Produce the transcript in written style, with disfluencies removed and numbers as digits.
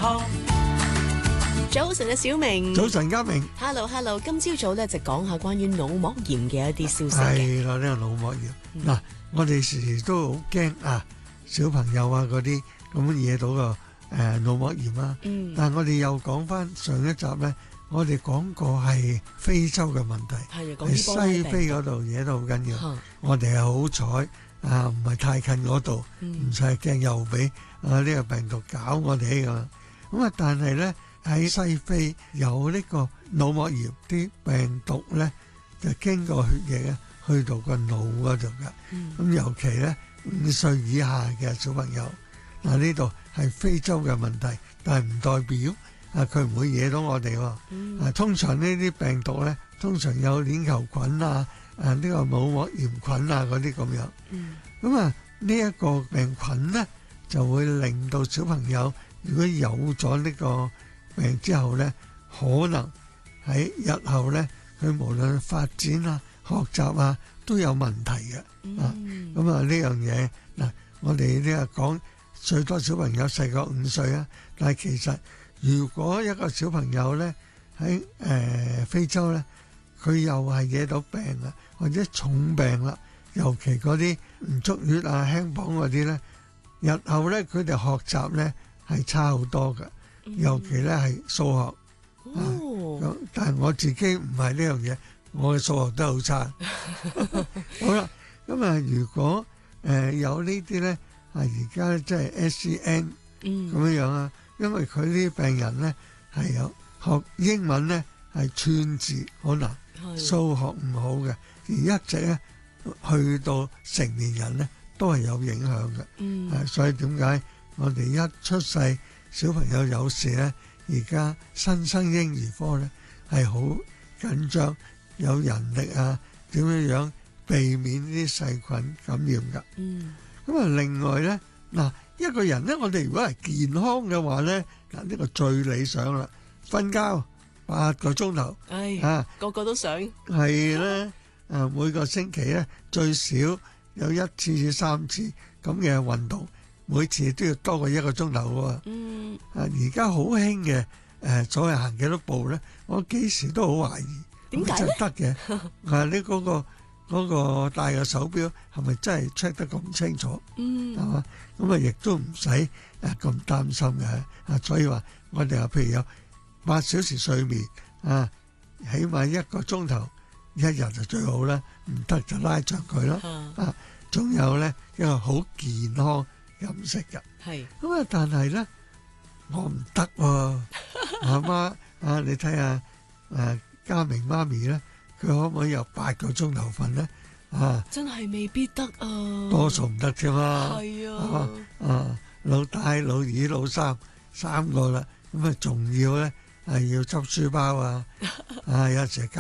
康。 早晨啊，小明。 早晨，嘉明。 Hello，今朝早咧就講下關於腦膜炎嘅一啲消息嘅。 係啦，呢個腦膜炎嗱，我哋時時都好驚啊，小朋友啊嗰啲咁惹到個腦膜炎啊。但係我哋又講翻上一集咧，我哋講過係非洲嘅問題，係西非嗰度惹到好緊要。我哋係好彩啊，唔係太近嗰度，唔使驚又俾呢個病毒搞我哋㗎。咁啊，但係咧。喺西非有呢個腦膜炎啲病毒咧，就經過血液咧去到個腦嗰度㗎。咁尤其咧5歲以下嘅小朋友，嗱呢度係非洲嘅問題，但係唔代表佢唔會惹到我哋喎。通常呢啲病毒咧，通常有鏈球菌啊、呢個腦膜炎菌啊嗰啲咁樣。咁啊呢一個病菌咧就會令到小朋友如果有咗呢個病之後咧，可能喺日後咧，佢無論發展啊、學習啊都有問題嘅。咁啊呢樣嘢嗱，我哋呢個講最多小朋友細過5歲啊，但係其實如果一個小朋友咧喺非洲咧，佢又係惹到病啊，或者重病啦，尤其嗰啲唔足月啊、輕磅嗰啲咧，日後咧佢哋學習咧係差好多嘅。尤其咧係數學，但係我自己唔係呢樣嘢，我嘅數學都好差。好啦，咁啊，如果有呢啲咧，而家即係 SCN 咁樣啊，因為佢呢啲病人咧係有學英文咧係串字好難，數學唔好嘅，而一直咧去到成年人咧都係有影響嘅。所以點解我哋一出世小朋友有事咧，而家新生嬰兒科咧係好緊張，有人力啊，點樣避免啲細菌感染㗎。咁啊，另外咧嗱，一個人咧，我哋如果係健康嘅話咧，嗱呢個最理想啦，瞓覺8個鐘頭， 個個都想係咧，每個星期咧最少有1次至3次咁嘅運動。每次都要多過1個鐘頭喎。而家好興嘅所謂行幾多步咧，我幾時都好懷疑點解得嘅。你嗰個戴嘅手錶係咪真係 check 得咁清楚？係嘛？咁啊，亦都唔使咁擔心嘅。所以話我哋話譬如有8小時睡眠起碼1個鐘頭一日就最好啦。唔得就拉長佢啦。仲有咧一個好健康飲食嘅，咁啊！但係咧，我唔得喎，媽媽你睇下嘉明媽咪咧，佢可唔可以有8個鐘頭瞓咧？ 真係未必得啊， 多數唔得啫嘛。 係啊， 老大、老二、老三個啦，咁啊仲要咧係要執書包啊，有時教